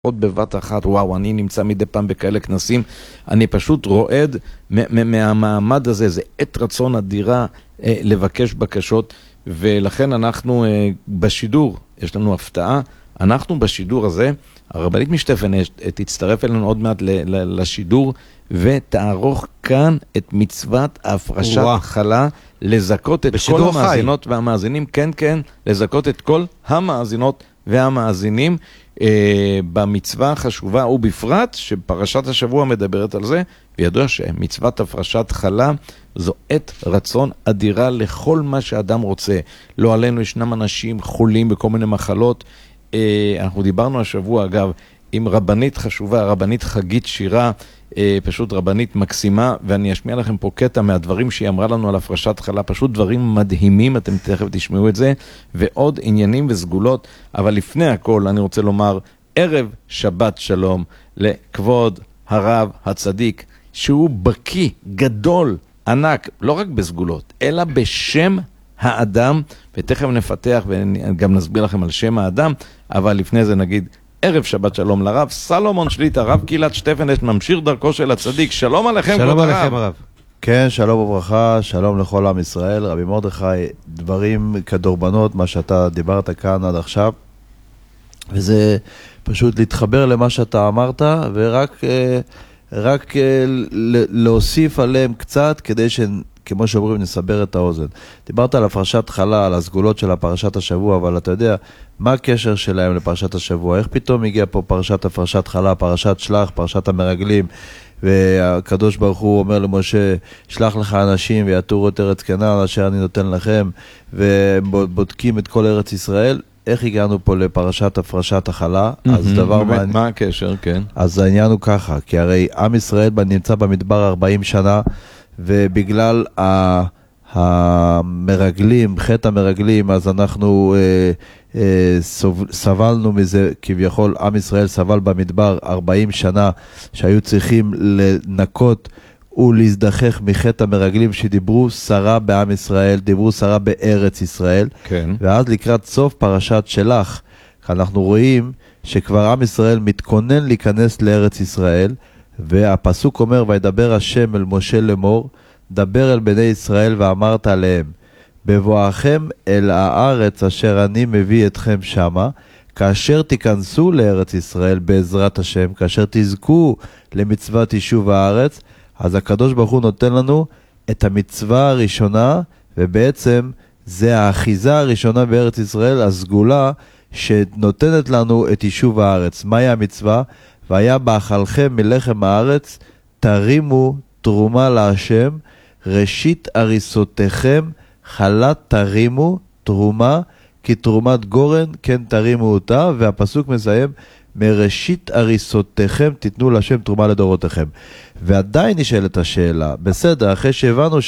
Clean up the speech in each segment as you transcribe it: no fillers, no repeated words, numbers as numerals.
עוד בבת אחת, וואו, אני נמצא מדי פעם בכאלה כנסים, אני פשוט רועד מהמעמד הזה, זה עת רצון אדירה לבקש בקשות, ולכן אנחנו בשידור, יש לנו הפתעה, אנחנו בשידור הזה, הרבנית משטפן תצטרף אלינו עוד מעט לשידור, ותערוך כאן את מצוות ההפרשת חלה, לזכות את כל המאזינות והמאזינים, כן, לזכות את כל המאזינות והמאזינים במצווה החשובה, ובפרט שפרשת השבוע מדברת על זה, וידוע שמצוות הפרשת חלה זו עת רצון אדירה לכל מה שאדם רוצה. לא עלינו ישנם אנשים חולים בכל מיני מחלות. אנחנו דיברנו השבוע אגב עם רבנית חשובה, רבנית חגית שירה, פשוט רבנית מקסימה, ואני אשמיע לכם פה קטע מהדברים שהיא אמרה לנו על הפרשת חלה, פשוט דברים מדהימים, אתם תכף תשמעו את זה, ועוד עניינים וסגולות, אבל לפני הכל אני רוצה לומר, ערב שבת שלום לכבוד הרב הצדיק, שהוא בקי גדול, ענק, לא רק בסגולות, אלא בשם האדם, ותכף נפתח וגם נסביר לכם על שם האדם, אבל לפני זה נגיד, ערב שבת שלום לרב סלומון שליטה, רב קהילת שטפנש, ממשיך דרכו של הצדיק. שלום עליכם, שלום עליכם הרב. כן, שלום וברכה, שלום לכל עם ישראל. רבי מרדכי, דברים כדורבנות, מה שאתה דיברת כאן עד עכשיו, וזה פשוט להתחבר למה שאתה אמרת, ורק להוסיף עליהם קצת, כדי כמו שאומרים, נסבר את האוזן. דיברת על הפרשת חלה, על הסגולות של הפרשת השבוע, אבל אתה יודע, מה הקשר שלהם לפרשת השבוע? איך פתאום הגיע פה הפרשת חלה, פרשת שלח, פרשת המרגלים, והקדוש ברוך הוא אומר למשה, שלח לך אנשים ויתורו את ארץ כנען, אשר אני נותן לכם, ובודקים את כל ארץ ישראל. איך הגענו פה לפרשת הפרשת החלה? אז דבר מה הקשר, כן? אז העניין הוא ככה, כי הרי עם ישראל נמצא במדבר 40 שנה, ובגלל המרגלים, חטא המרגלים, אז אנחנו סבלנו מזה, כביכול עם ישראל סבל במדבר 40 שנה, שהיו צריכים לנקות ולהזדחך מחטא המרגלים שדיברו שרה בעם ישראל, דיברו שרה בארץ ישראל, כן. ואז לקראת סוף פרשת שלח, אנחנו רואים שכבר עם ישראל מתכונן להיכנס לארץ ישראל, והפסוק אומר, וידבר השם אל משה לאמור, דבר אל בני ישראל ואמרת עליהם, בבואכם אל הארץ אשר אני מביא אתכם שמה, כאשר תיכנסו לארץ ישראל בעזרת השם, כאשר תזכו למצוות יישוב הארץ, אז הקדוש ברוך הוא נותן לנו את המצווה הראשונה, ובעצם זה האחיזה הראשונה בארץ ישראל, הסגולה שנותנת לנו את יישוב הארץ. מהי המצווה? והיה באכלכם מלחם הארץ, תרימו תרומה להשם, ראשית אריסותיכם, חלה תרימו תרומה, כי תרומת גורן כן תרימו אותה, והפסוק מסיים, מראשית אריסותיכם תיתנו להשם תרומה לדורותיכם. ועדיין נשאלת השאלה, בסדר, אחרי שהבנו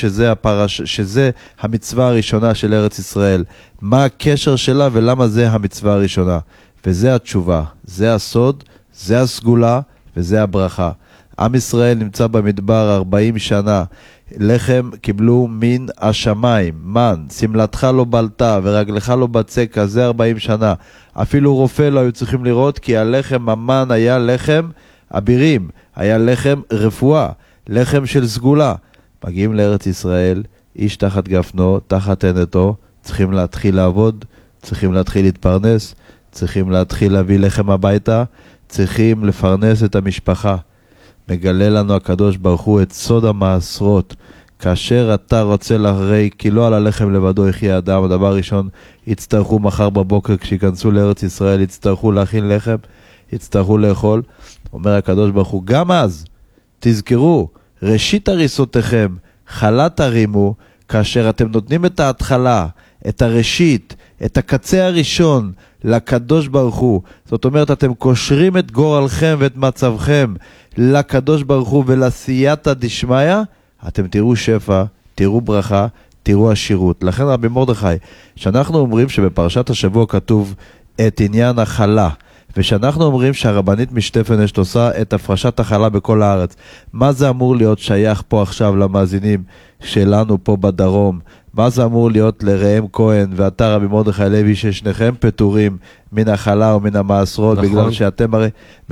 שזה המצווה הראשונה של ארץ ישראל, מה הקשר שלה ולמה זה המצווה הראשונה? וזה התשובה, זה הסוד, זה הסגולה וזה הברכה. עם ישראל נמצא במדבר 40 שנה, לחם קיבלו מן השמיים, מן, סמלתך לא בלטה ורגלך לא בצקה, זה 40 שנה. אפילו רופא לא היו צריכים לראות, כי הלחם המן היה לחם אבירים, היה לחם רפואה, לחם של סגולה. מגיעים לארץ ישראל, איש תחת גפנו, תחת תנתו, צריכים להתחיל לעבוד, צריכים להתחיל להתפרנס, צריכים להתחיל להביא לחם הביתה, צריכים לפרנס את המשפחה. מגלה לנו הקדוש ברוך הוא את סוד המעשרות. כאשר אתה רוצה להרי, כי לא על הלחם לבדו יחיה אדם, הדבר ראשון, יצטרכו מחר בבוקר כשיכנסו לארץ ישראל, יצטרכו להכין לחם, יצטרכו לאכול. אומר הקדוש ברוך הוא, גם אז תזכרו, ראשית הריסותיכם, חלה תרימו, כאשר אתם נותנים את ההתחלה, את הראשית, את הקצה הראשון לקדוש ברוך הוא. זאת אומרת, אתם קושרים את גורלכם ואת מצבכם לקדוש ברוך הוא ולסייעתא דשמיא, אתם תראו שפע, תראו ברכה, תראו עשירות. לכן רבי מרדכי, שאנחנו אומרים שבפרשת השבוע כתוב את עניין החלה, ושאנחנו אומרים שהרבנית משטפנש עושה את הפרשת החלה בכל הארץ, מה זה אמור להיות שייך פה עכשיו למאזינים שלנו פה בדרום, מה זה אמור להיות לראם כהן ואתה רבי מרדכי לוי, ששניכם פטורים מן החלה ומן המעשרות, נכון. בגלל שאתם הרי